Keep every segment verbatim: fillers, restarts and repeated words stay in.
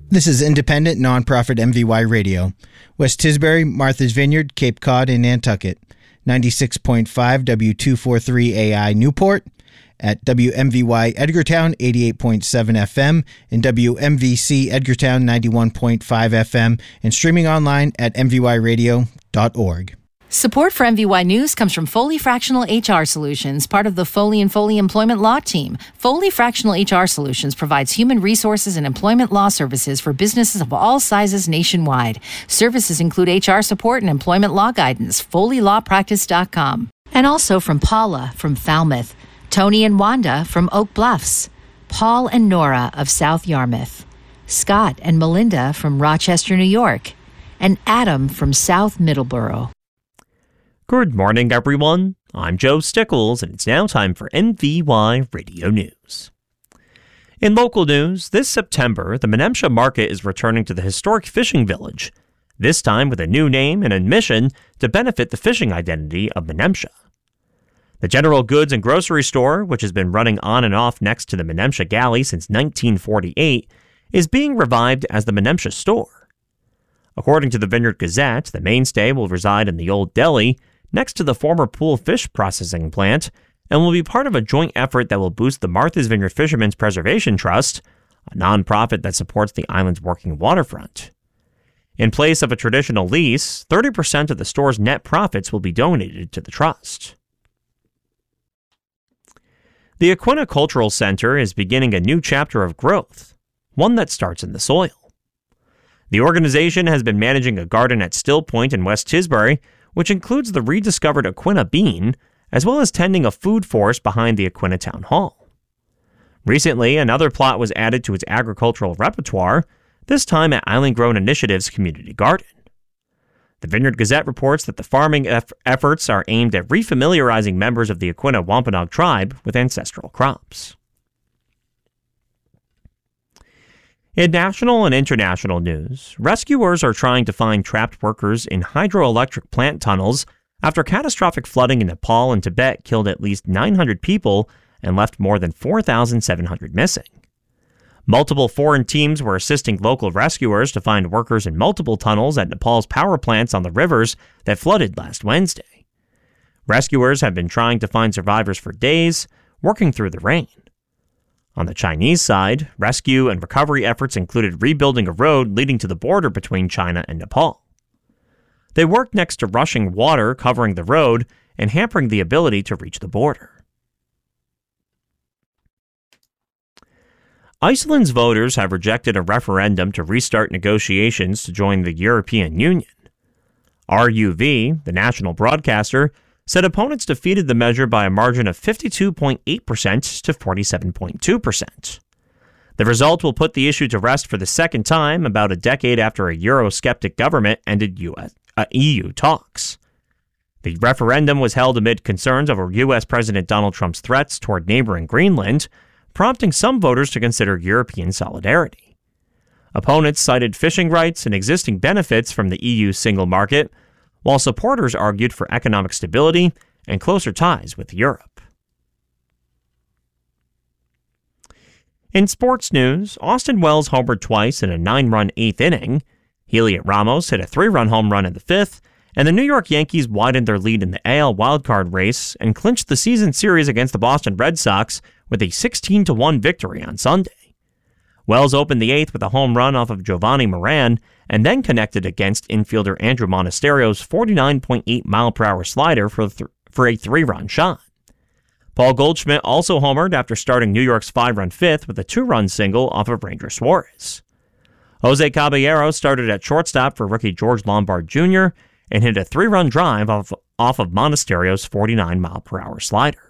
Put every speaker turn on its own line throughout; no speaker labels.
This is independent, nonprofit M V Y Radio. West Tisbury, Martha's Vineyard, Cape Cod, and Nantucket. ninety-six point five W two forty-three A I Newport. At W M V Y Edgartown, eighty-eight point seven F M, and W M V C Edgartown, ninety-one point five F M, and streaming online at m v y radio dot org.
Support for M V Y News comes from Foley Fractional H R Solutions, part of the Foley and Foley Employment Law Team. Foley Fractional H R Solutions provides human resources and employment law services for businesses of all sizes nationwide. Services include H R support and employment law guidance. foley law practice dot com. And also from Paula from Falmouth, Tony and Wanda from Oak Bluffs, Paul and Nora of South Yarmouth, Scott and Melinda from Rochester, New York, and Adam from South Middleborough.
Good morning, everyone. I'm Joe Stickles, and it's now time for M V Y Radio News. In local news, this September, the Menemsha Market is returning to the historic fishing village, this time with a new name and a mission to benefit the fishing identity of Menemsha. The general goods and grocery store, which has been running on and off next to the Menemsha Galley since nineteen forty-eight, is being revived as the Menemsha Store. According to the Vineyard Gazette, the mainstay will reside in the Old Deli, next to the former Pool Fish Processing Plant, and will be part of a joint effort that will boost the Martha's Vineyard Fishermen's Preservation Trust, a nonprofit that supports the island's working waterfront. In place of a traditional lease, thirty percent of the store's net profits will be donated to the trust. The Aquinnah Cultural Center is beginning a new chapter of growth, one that starts in the soil. The organization has been managing a garden at Still Point in West Tisbury, which includes the rediscovered Aquinnah bean, as well as tending a food forest behind the Aquinnah Town Hall. Recently, another plot was added to its agricultural repertoire, this time at Island Grown Initiative's community garden. The Vineyard Gazette reports that the farming eff- efforts are aimed at refamiliarizing members of the Aquinnah Wampanoag tribe with ancestral crops. In national and international news, rescuers are trying to find trapped workers in hydroelectric plant tunnels after catastrophic flooding in Nepal and Tibet killed at least nine hundred people and left more than four thousand seven hundred missing. Multiple foreign teams were assisting local rescuers to find workers in multiple tunnels at Nepal's power plants on the rivers that flooded last Wednesday. Rescuers have been trying to find survivors for days, working through the rain. On the Chinese side, rescue and recovery efforts included rebuilding a road leading to the border between China and Nepal. They worked next to rushing water covering the road and hampering the ability to reach the border. Iceland's voters have rejected a referendum to restart negotiations to join the European Union. R U V, the national broadcaster, said opponents defeated the measure by a margin of fifty-two point eight percent to forty-seven point two percent. The result will put the issue to rest for the second time about a decade after a Eurosceptic government ended U S, uh, E U talks. The referendum was held amid concerns over U S President Donald Trump's threats toward neighboring Greenland, prompting some voters to consider European solidarity. Opponents cited fishing rights and existing benefits from the E U single market, while supporters argued for economic stability and closer ties with Europe. In sports news, Austin Wells homered twice in a nine-run eighth inning, Heliot Ramos hit a three-run home run in the fifth, and the New York Yankees widened their lead in the A L wildcard race and clinched the season series against the Boston Red Sox with a sixteen to one victory on Sunday. Wells opened the eighth with a home run off of Giovanni Moran and then connected against infielder Andrew Monasterio's forty-nine point eight mile per hour slider for, th- for a three-run shot. Paul Goldschmidt also homered after starting New York's five-run fifth with a two-run single off of Ranger Suarez. Jose Caballero started at shortstop for rookie George Lombard Junior and hit a three-run drive off, off of Monasterio's forty-nine mile per hour slider.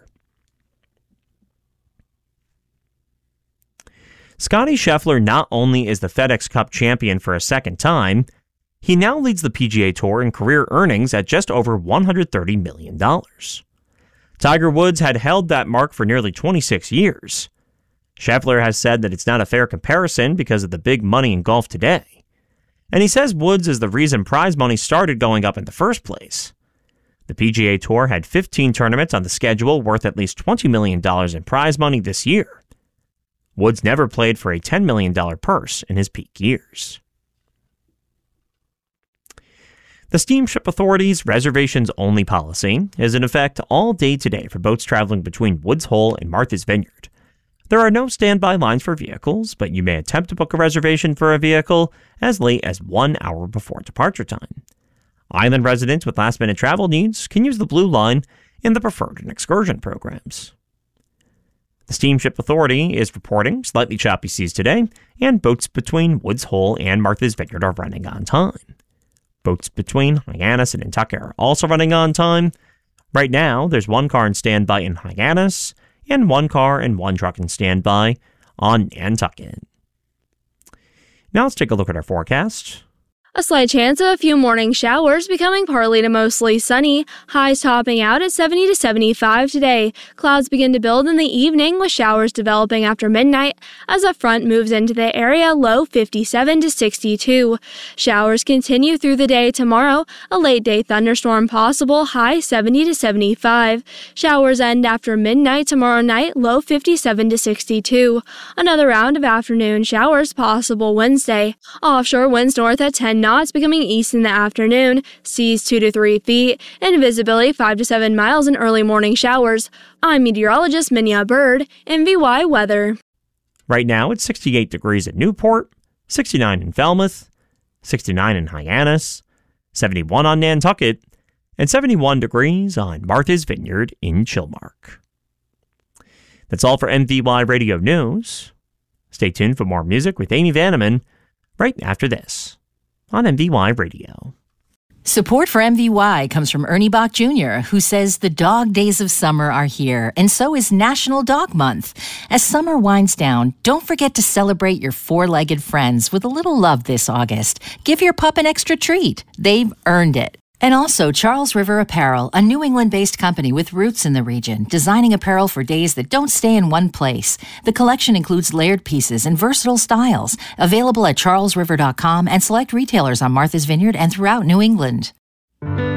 Scottie Scheffler not only is the FedEx Cup champion for a second time, he now leads the P G A Tour in career earnings at just over one hundred thirty million dollars. Tiger Woods had held that mark for nearly twenty-six years. Scheffler has said that it's not a fair comparison because of the big money in golf today. And he says Woods is the reason prize money started going up in the first place. The P G A Tour had fifteen tournaments on the schedule worth at least twenty million dollars in prize money this year. Woods never played for a ten million dollars purse in his peak years. The Steamship Authority's reservations-only policy is in effect all day today for boats traveling between Woods Hole and Martha's Vineyard. There are no standby lines for vehicles, but you may attempt to book a reservation for a vehicle as late as one hour before departure time. Island residents with last-minute travel needs can use the Blue Line in the Preferred and Excursion programs. The Steamship Authority is reporting slightly choppy seas today, and boats between Woods Hole and Martha's Vineyard are running on time. Boats between Hyannis and Nantucket are also running on time. Right now, there's one car in standby in Hyannis, and one car and one truck in standby on Nantucket. Now let's take a look at our forecast.
A slight chance of a few morning showers becoming partly to mostly sunny, highs topping out at seventy to seventy-five today. Clouds begin to build in the evening with showers developing after midnight as a front moves into the area, low fifty-seven to sixty-two. Showers continue through the day tomorrow, a late day thunderstorm possible, high seventy to seventy-five. Showers end after midnight tomorrow night, low fifty-seven to sixty-two. Another round of afternoon showers possible Wednesday. Offshore winds north at ten knots, becoming east in the afternoon, seas two to three feet, and visibility five to seven miles in early morning showers. I'm meteorologist Minya Bird, M V Y Weather.
Right now it's sixty-eight degrees at Newport, sixty-nine in Falmouth, sixty-nine in Hyannis, seventy-one on Nantucket, and seventy-one degrees on Martha's Vineyard in Chilmark. That's all for M V Y Radio News. Stay tuned for more music with Amy Vanneman right after this on M V Y Radio.
Support for M V Y comes from Ernie Bach Junior, who says the dog days of summer are here, and so is National Dog Month. As summer winds down, don't forget to celebrate your four-legged friends with a little love this August. Give your pup an extra treat. They've earned it. And also Charles River Apparel, a New England-based company with roots in the region, designing apparel for days that don't stay in one place. The collection includes layered pieces and versatile styles, available at charles river dot com and select retailers on Martha's Vineyard and throughout New England.